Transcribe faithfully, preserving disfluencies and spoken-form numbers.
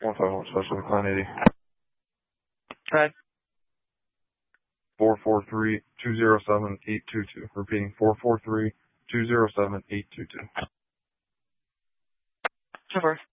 one five one special decline eighty. Okay. four four three, two zero seven, eight two two. Repeating, four four three, two zero seven, eight two two. Sure.